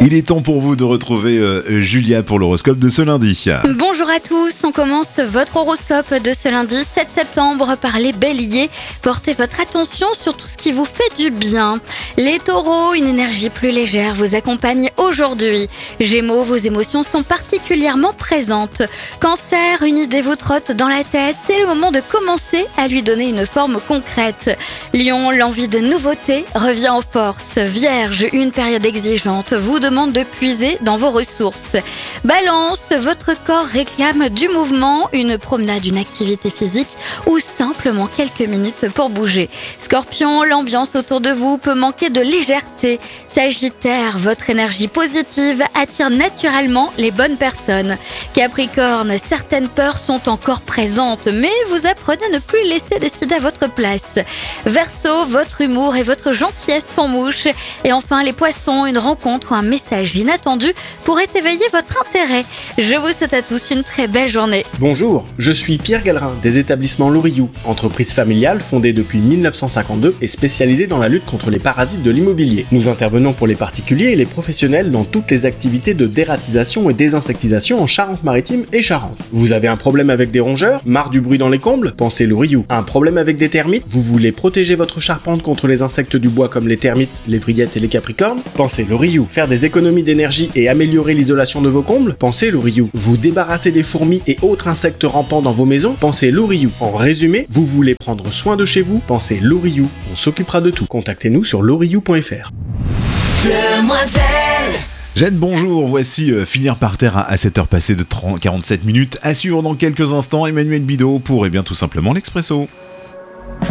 Il est temps pour vous de retrouver Julia pour l'horoscope de ce lundi. Bonjour à tous, on commence votre horoscope de ce lundi 7 septembre par les béliers. Portez votre attention sur tout ce qui vous fait du bien. Les taureaux, une énergie plus légère vous accompagne aujourd'hui. Gémeaux, vos émotions sont particulièrement présentes. Cancer, une idée vous trotte dans la tête, c'est le moment de commencer à lui donner une forme concrète. Lion, l'envie de nouveauté revient en force. Vierge, une période exigeante vous demande de puiser dans vos ressources. Balance, votre corps réclame du mouvement, une promenade, une activité physique ou simplement quelques minutes pour bouger. Scorpion, l'ambiance autour de vous peut manquer de légèreté. Sagittaire, votre énergie positive attire naturellement les bonnes personnes. Capricorne, certaines peurs sont encore présentes, mais vous apprenez à ne plus laisser décider à votre place. Verseau, votre humour et votre gentillesse font mouche. Et enfin les poissons, une rencontre ou un message inattendu pourrait éveiller votre intérêt. Je vous souhaite à tous une très belle journée. Bonjour, je suis Pierre Gallerin des établissements Loriou, entreprise familiale fondée depuis 1952 et spécialisée dans la lutte contre les parasites de l'immobilier. Nous intervenons pour les particuliers et les professionnels dans toutes les activités de dératisation et désinsectisation en Charente-Maritime et Charente. Vous avez un problème avec des rongeurs? Marre du bruit dans les combles? Pensez Loriou. Un problème avec des termites? Vous voulez protéger votre charpente contre les insectes du bois comme les termites, les vrillettes et les capricornes? Pensez Loriou. Faire des économies d'énergie et améliorer l'isolation de vos combles? Pensez Loriou. Vous débarrasser des fourmis et autres insectes rampants dans vos maisons? Pensez Loriou. En résumé, vous voulez prendre soin de chez vous? Pensez Loriou. On s'occupera de tout. Contactez-nous sur loriou.fr. Demoiselle. Jeanne, bonjour, voici Finir par terre à 7h passées de 47 minutes. À suivre dans quelques instants, Emmanuel Bidot pour tout simplement l'Expresso.